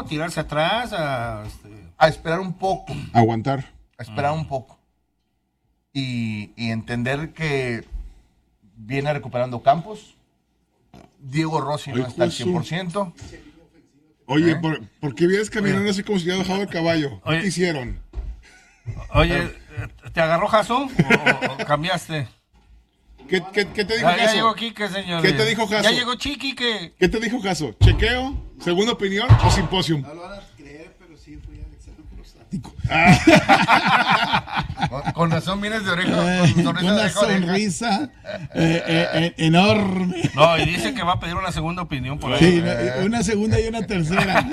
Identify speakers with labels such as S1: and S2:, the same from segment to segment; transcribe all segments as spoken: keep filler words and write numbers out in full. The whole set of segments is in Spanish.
S1: a tirarse atrás, a... Este...
S2: A esperar un poco.
S3: Aguantar.
S2: A esperar un poco. Y, y entender que viene recuperando Campos. Diego Rossi no
S3: Ay,
S2: está al
S3: justo.
S2: cien por ciento.
S3: Oye,
S2: ¿Eh?
S3: ¿por, ¿por qué vienes caminando así como si hubiera dejado el caballo? ¿Qué
S1: Oye.
S3: te hicieron?
S1: Oye, ¿te agarró Jaso o, o cambiaste?
S3: ¿Qué, qué, qué te dijo
S1: Ya, ya
S3: Jaso?
S1: llegó Quique, señor.
S3: ¿Qué te dijo Jaso?
S1: Ya llegó Chiqui, que...
S3: ¿Qué te dijo Jaso? ¿Chequeo? ¿Segunda opinión o simposium?
S4: No lo van a creer, pero sí fui al examen prostático.
S2: Con, con razón vienes de oreja.
S5: Eh,
S2: Con
S5: con
S2: sonrisa de
S5: una
S2: oreja a oreja.
S5: sonrisa eh, eh, eh, enorme.
S1: No, y dice que va a pedir una segunda opinión por ahí.
S5: Sí, no, una segunda y una tercera.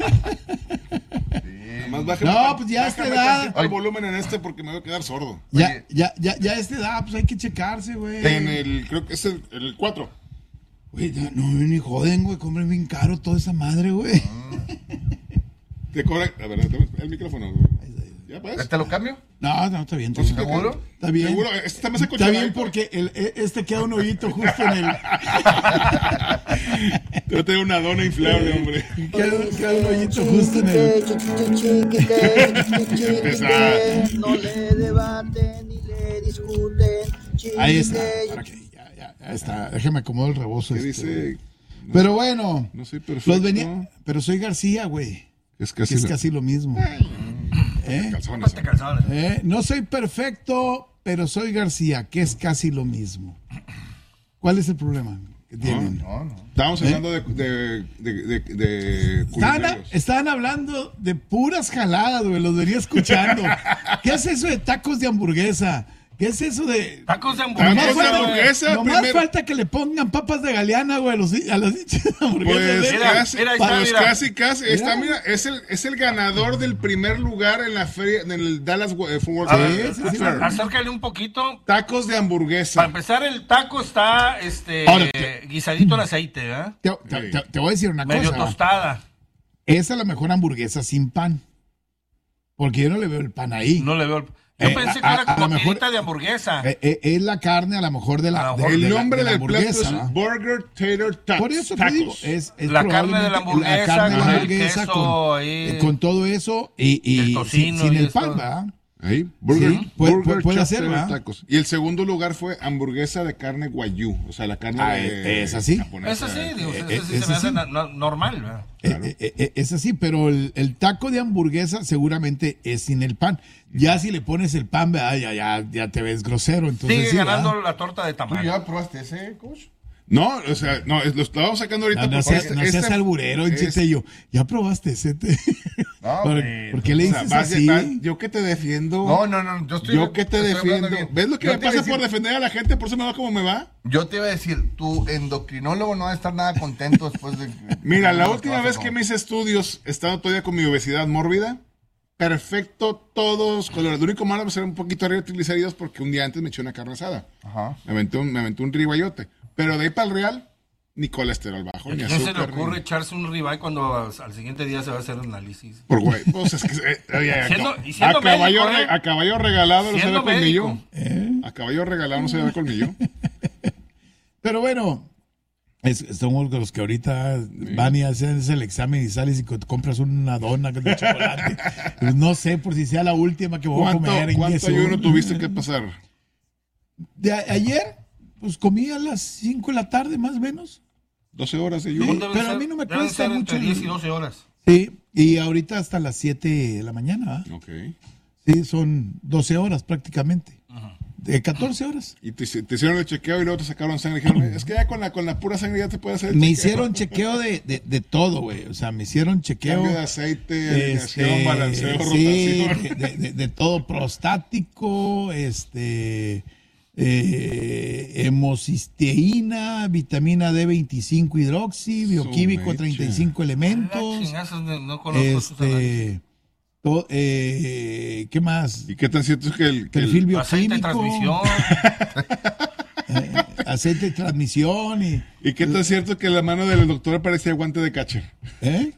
S3: Más bájame
S5: No,
S3: tan-
S5: pues ya a esta
S3: bájame
S5: edad.
S3: tantito el volumen en este porque me voy a quedar sordo.
S5: Ya,
S2: Oye.
S5: ya, ya, ya a esta edad, pues hay que checarse, güey.
S3: En el, creo que es el, el cuatro.
S5: Güey, no, no, ni joden, güey, compren bien caro toda esa madre, güey.
S3: Te cobra, a ver, dame el micrófono. güey. ¿Ya pues?
S2: ¿Te lo cambio?
S5: No, no, está bien. Está
S3: ¿Estás
S5: bien.
S2: seguro?
S5: Está bien.
S3: ¿Seguro? Este está más
S5: Está
S3: acolchonadito.
S5: bien porque el, e- este queda un hoyito justo en el...
S3: Yo tengo una dona inflable, hombre.
S5: Queda, queda un hoyito justo en el...
S4: No le debaten ni le discuten.
S5: Ahí está. Para que, ya, ya, ya está. Déjame acomodar el rebozo.
S3: ¿Qué
S5: este,
S3: dice?
S5: Pero bueno.
S3: No soy perfecto.
S5: Los venía... Pero soy García, güey.
S3: Es
S5: Que
S3: casi,
S5: es
S3: la-
S5: casi lo mismo. ¿Eh?
S3: calzones.
S1: Ponte calzones.
S5: ¿Eh? No soy perfecto, pero soy García, que es casi lo mismo. ¿Cuál es el problema que tienen?
S2: No, no.
S3: Estábamos
S5: ¿Eh?
S3: hablando de, de, de, de, de
S5: Estaban,
S3: culinarios.
S5: estaban hablando de puras jaladas, güey, los venía escuchando. ¿Qué es eso de tacos de hamburguesa? ¿Qué es eso de...?
S1: Tacos de
S3: Tacos
S1: hamburguesa.
S3: de
S1: güey.
S3: hamburguesa.
S5: Nomás
S3: primero-
S5: falta que le pongan papas de galeana, güey, a, los, a las dichas hamburguesas.
S3: Pues
S5: ¿eh?
S1: Mira,
S3: casi,
S1: mira, ahí está,
S3: pues
S1: mira.
S3: casi, casi.
S5: Mira.
S3: Está, mira, es el, es el ganador del primer lugar en la feria, en el Dallas eh, Fort Worth
S1: A
S3: Fair.
S1: ver,
S5: sí, sí,
S3: Fair.
S1: acércale un poquito.
S3: Tacos de
S1: Para
S3: hamburguesa.
S1: empezar, el taco está este
S5: Ahora, te-
S1: guisadito en aceite, ¿verdad?
S5: Te, te- te- te voy a decir una
S1: Medio
S5: cosa.
S1: tostada.
S5: Esa es la mejor hamburguesa sin pan. Porque yo no le veo el pan ahí.
S1: No le veo el... Yo
S5: Eh,
S1: pensé
S5: a-
S1: que
S5: a-
S1: era
S5: a
S1: como
S5: lo mejor-
S1: tirita de hamburguesa.
S5: Eh, eh, es la carne a lo mejor de
S1: A
S5: la,
S1: lo
S5: de-
S1: mejor.
S5: de
S3: El
S5: la-
S3: nombre
S5: de la
S3: del plato
S5: hamburguesa,
S3: es
S5: ¿no?
S3: Burger Tater Tacos.
S5: Por eso te
S3: tacos.
S5: digo, es, es
S1: La carne de la
S5: probablemente
S1: hamburguesa,
S5: la carne de la
S1: con el
S5: hamburguesa
S1: queso
S5: con,
S1: ahí.
S5: eh, con todo eso y, y
S1: El
S5: sin,
S1: tocino
S5: sin
S1: y
S5: el
S1: esto.
S5: pan, ¿verdad?
S3: Ahí, Burger,
S5: Sí, puede-
S3: Burger
S5: puede- puede
S3: Chop
S5: hacer,
S3: Tater
S5: ¿verdad?
S3: Tacos. Y el segundo lugar fue hamburguesa de carne guayú. O sea, la carne
S5: Ah,
S3: de,
S5: ¿es así?
S3: japonesa.
S1: Eso sí, digo,
S5: Eh,
S1: eso
S5: eh,
S1: sí se
S5: ese
S1: me hace
S5: sí.
S1: na- no- normal, ¿verdad?
S3: Claro.
S5: Eh, eh, eh, es así, pero el, el taco de hamburguesa seguramente es sin el pan. Ya si le pones el pan, ¿verdad? Ya, ya, ya te ves grosero. Entonces,
S1: Sigue
S5: sí,
S1: ganando
S5: ¿verdad?
S1: la torta de
S2: ¿Tú
S1: tamal.
S2: ya probaste ese, coach?
S3: No, o sea, no, es- lo estábamos sacando ahorita
S5: No, no
S3: porque
S5: seas,
S3: este-
S5: no seas
S3: este-
S5: alburero,
S3: es-
S5: Chetello. ¿Ya probaste ese? te-
S2: No,
S5: ¿Por,
S1: bueno,
S5: por qué le
S3: o sea,
S5: dices
S3: vas-
S5: así?
S3: vas- yo que te defiendo.
S2: No, no, no. Yo, estoy,
S3: Yo que te
S2: estoy hablando
S3: defiendo.
S2: bien.
S3: ¿Ves lo que
S2: Yo
S3: me
S2: te iba a
S3: pasa
S2: decir-
S3: por defender a la gente? Por eso me va como me va.
S2: Yo te iba a decir, tu endocrinólogo no va a estar nada contento después de...
S3: Mira, la
S2: No,
S3: última
S2: no,
S3: vez
S2: no.
S3: que me hice estudios, estando todavía con mi obesidad mórbida, perfecto, todos colores. Lo único malo va a ser un poquito arriba de triglicéridos porque un día antes me eché una carne asada.
S2: Ajá.
S3: Me aventé un, me aventé un ribayote. Pero de ahí para el real, ni colesterol bajo, ni
S1: ¿A quién se le
S3: azúcar.
S1: ocurre
S3: ni-
S1: echarse un ribeye cuando al, al siguiente día se va a hacer el análisis?
S3: Por güey. Pues es que, eh, oye, a-
S1: Siendo- y siendo
S3: a, caballo,
S1: médico, ¿eh?
S3: re- a caballo regalado no se
S1: Siendo
S3: da colmillo.
S1: médico.
S3: A caballo regalado no se da colmillo.
S5: Pero bueno, es- somos los que ahorita van y hacen el examen y sales y co- compras una dona de chocolate. Pues no sé por si sea la última que voy a
S3: ¿Cuánto,
S5: comer.
S3: cuánto
S5: ingreso.
S3: ayuno tuviste que pasar?
S5: De a- ayer, pues comí a las cinco de la tarde, más o menos.
S3: doce horas de
S5: Sí.
S3: ayuno.
S1: Deben
S5: pero a
S1: ser-
S5: mí no me
S1: deben
S5: cuesta
S1: ser
S5: mucho
S1: entre
S5: el-
S1: diez y doce horas.
S5: Sí, y ahorita hasta las siete de la mañana, ¿verdad?
S3: Ok.
S5: Sí, son doce horas prácticamente. De catorce horas.
S3: Y te, te hicieron el chequeo y luego te sacaron sangre. Dijeron, es que ya con la, con la pura sangre ya te puede hacer el
S5: Me
S3: chequeo.
S5: hicieron chequeo de, de, de todo, güey. O sea, me hicieron chequeo.
S3: Cambio de aceite, alineación,
S5: Este,
S3: balanceo,
S5: sí,
S3: rotación.
S5: de, de- de todo prostático, este, eh, hemocisteína, vitamina D veinticinco hidroxi, bioquímico
S3: mecha.
S5: treinta y cinco
S1: Ah,
S5: elementos,
S1: chingazos, no, no conozco esos análisis.
S5: este, to- eh, ¿qué más?
S3: ¿Y qué tan cierto es que el, que el-
S5: Perfil
S1: Aceite de
S5: bioquímico,
S1: transmisión.
S5: eh, aceite de transmisión y,
S3: ¿Y qué tan cierto es que la mano del doctor parecía guante de catcher?
S5: ¿eh?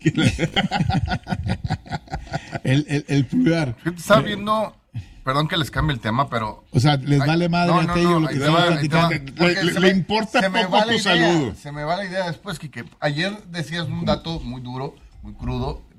S5: el, el, el pulgar.
S2: Estaba viendo... Perdón que les cambie el tema, pero...
S5: O sea, les vale madre
S2: No,
S5: a
S2: no,
S5: Tello
S2: no,
S5: lo
S2: ahí
S5: que
S2: te
S5: estamos
S2: va, ahí te va.
S5: platicando.
S2: Porque
S3: Le-
S2: se
S3: le
S2: me-
S3: importa
S2: se me
S3: poco
S2: va la
S3: tu
S2: idea,
S3: salud.
S2: Se me va la idea después, Kike. Ayer decías un dato muy duro, muy crudo,